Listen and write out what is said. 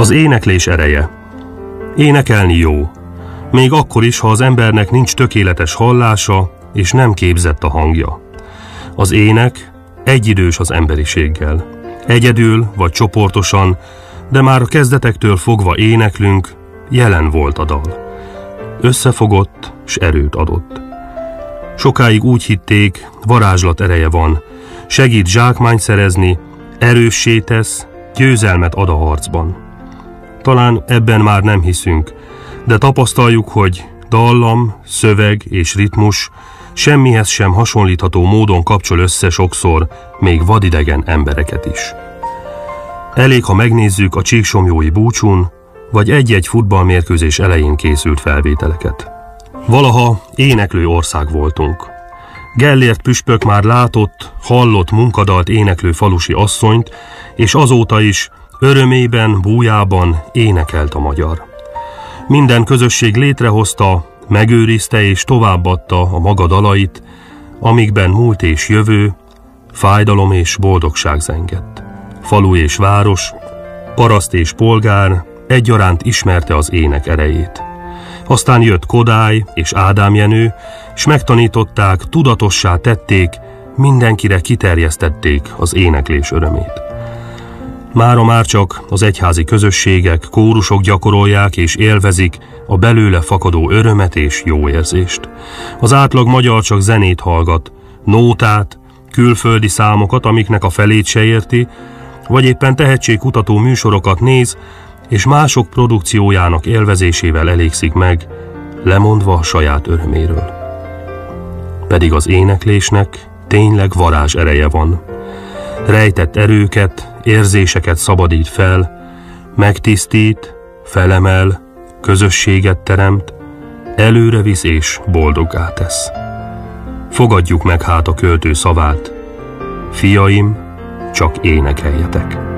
Az éneklés ereje. Énekelni jó, még akkor is, ha az embernek nincs tökéletes hallása, és nem képzett a hangja. Az ének egyidős az emberiséggel. Egyedül vagy csoportosan, de már a kezdetektől fogva éneklünk, jelen volt a dal. Összefogott, s erőt adott. Sokáig úgy hitték, varázslat ereje van, segít zsákmányt szerezni, erőssé tesz, győzelmet ad a harcban. Talán ebben már nem hiszünk, de tapasztaljuk, hogy dallam, szöveg és ritmus semmihez sem hasonlítható módon kapcsol össze sokszor még vadidegen embereket is. Elég, ha megnézzük a csíksomjói búcsún, vagy egy-egy futballmérkőzés elején készült felvételeket. Valaha éneklő ország voltunk. Gellért püspök már látott, hallott munkadalt éneklő falusi asszonyt, és azóta is örömében, bújában énekelt a magyar. Minden közösség létrehozta, megőrizte és továbbadta a maga dalait, amikben múlt és jövő, fájdalom és boldogság zengett. Falu és város, paraszt és polgár egyaránt ismerte az ének erejét. Aztán jött Kodály és Ádám Jenő, s megtanították, tudatossá tették, mindenkire kiterjesztették az éneklés örömét. Mára már csak az egyházi közösségek, kórusok gyakorolják és élvezik a belőle fakadó örömet és jó érzést. Az átlag magyar csak zenét hallgat, nótát, külföldi számokat, amiknek a felét se érti, vagy éppen tehetségkutató műsorokat néz, és mások produkciójának élvezésével elégszik meg, lemondva a saját öröméről. Pedig az éneklésnek tényleg varázs ereje van. Rejtett erőket, érzéseket szabadít fel, megtisztít, felemel, közösséget teremt, előre visz és boldoggá tesz. Fogadjuk meg hát a költő szavát: fiaim, csak énekeljetek!